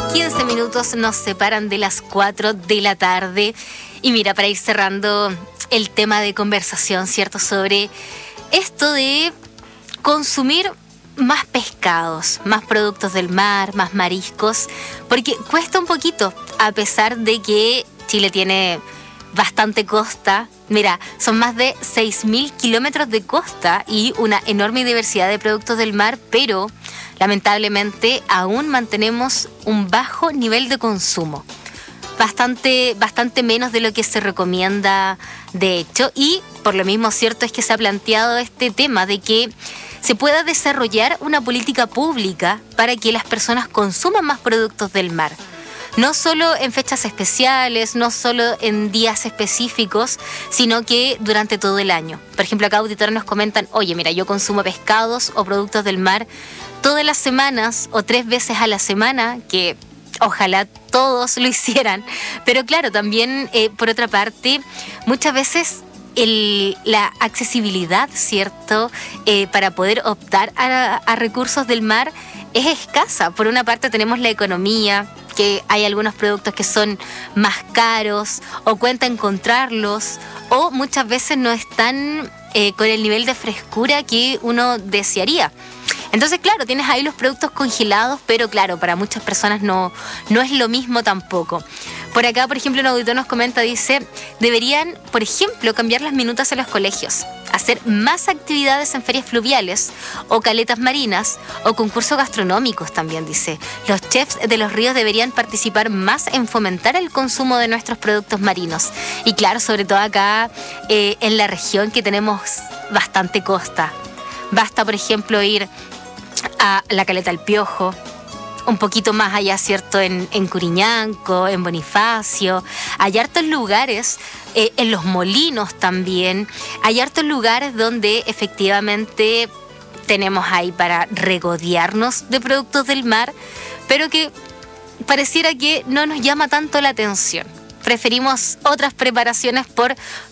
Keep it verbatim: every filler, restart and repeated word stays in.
quince minutos nos separan de las cuatro de la tarde. Y mira, para ir cerrando el tema de conversación, ¿cierto? Sobre esto de consumir más pescados, más productos del mar, más mariscos, porque cuesta un poquito, a pesar de que Chile tiene bastante costa. Mira, son más de seis mil kilómetros de costa y una enorme diversidad de productos del mar, pero lamentablemente aún mantenemos un bajo nivel de consumo. Bastante, bastante menos de lo que se recomienda, de hecho, y por lo mismo cierto es que se ha planteado este tema de que se pueda desarrollar una política pública para que las personas consuman más productos del mar. No solo en fechas especiales, no solo en días específicos, sino que durante todo el año. Por ejemplo, acá auditores nos comentan, oye, mira, yo consumo pescados o productos del mar todas las semanas o tres veces a la semana, que ojalá todos lo hicieran. Pero claro, también, eh, por otra parte, muchas veces el, la accesibilidad, ¿cierto?, eh, para poder optar a, a recursos del mar es escasa. Por una parte tenemos la economía, que hay algunos productos que son más caros o cuesta encontrarlos, o muchas veces no están eh, con el nivel de frescura que uno desearía. Entonces, claro, tienes ahí los productos congelados, pero claro, para muchas personas no, no es lo mismo tampoco. Por acá, por ejemplo, un auditor nos comenta, dice, deberían, por ejemplo, cambiar las minutas en los colegios, hacer más actividades en ferias fluviales o caletas marinas o concursos gastronómicos también, dice. Los chefs de los ríos deberían participar más en fomentar el consumo de nuestros productos marinos. Y claro, sobre todo acá eh, en la región que tenemos bastante costa. Basta, por ejemplo, ir a la Caleta del Piojo, un poquito más allá, ¿cierto?, en, en Curiñanco, en Bonifacio. Hay hartos lugares, eh, en Los Molinos también, hay hartos lugares donde efectivamente tenemos ahí para regodearnos de productos del mar, pero que pareciera que no nos llama tanto la atención. Preferimos otras preparaciones por